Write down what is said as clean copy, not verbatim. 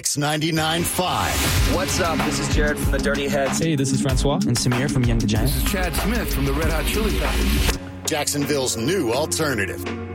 X99.5. What's up? This is Jared from the Dirty Heads. Hey, this is Francois. And Samir from Young the Giant. This is Chad Smith from the Red Hot Chili Peppers. Jacksonville's new alternative.